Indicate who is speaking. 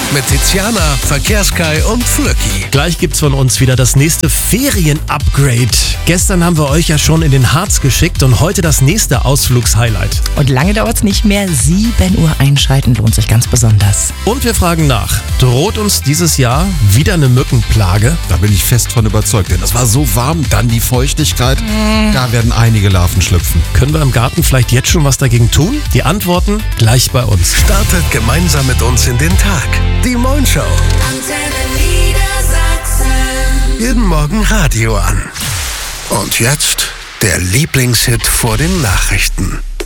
Speaker 1: Mit Tiziana, Verkehrskai und Flöcki.
Speaker 2: Gleich gibt's von uns wieder das nächste Ferien-Upgrade. Gestern haben wir euch ja schon in den Harz geschickt und heute das nächste Ausflugshighlight.
Speaker 3: Und lange dauert's nicht mehr. 7 Uhr einschalten lohnt sich ganz besonders.
Speaker 2: Und wir fragen nach, droht uns dieses Jahr wieder eine Mückenplage?
Speaker 4: Da bin ich fest von überzeugt, denn das war so warm, dann die Feuchtigkeit. Da werden einige Larven schlüpfen.
Speaker 2: Können wir im Garten vielleicht jetzt schon was dagegen tun? Die Antworten gleich bei uns.
Speaker 1: Startet gemeinsam mit uns in den Tag. Die Moin-Show. Jeden Morgen Radio an. Und jetzt der Lieblingshit vor den Nachrichten.